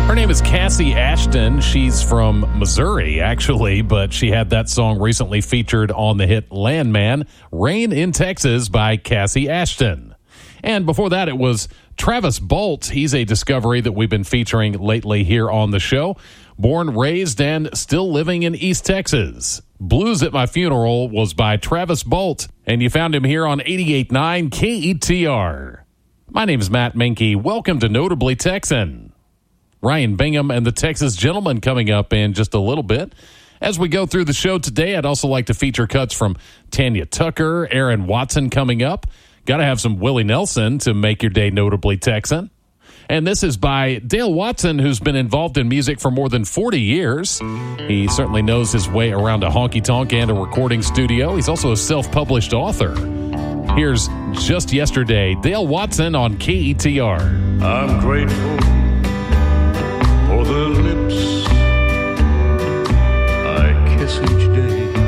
Her name is Cassie Ashton. She's from Missouri, actually, but she had that song recently featured on the hit Landman, Rain in Texas by Cassie Ashton. And before that, it was Travis Bolt. He's a discovery that we've been featuring lately here on the show. Born, raised, and still living in East Texas. Blues at My Funeral was by Travis Bolt, and you found him here on 88.9 KETR. My name is Matt Menke. Welcome to Notably Texan. Ryan Bingham and the Texas Gentlemen coming up in just a little bit. As we go through the show today, I'd also like to feature cuts from Tanya Tucker, Aaron Watson coming up. Got to have some Willie Nelson to make your day notably Texan. And this is by Dale Watson, who's been involved in music for more than 40 years. He certainly knows his way around a honky-tonk and a recording studio. He's also a self-published author. Here's Just Yesterday, Dale Watson on KETR. I'm grateful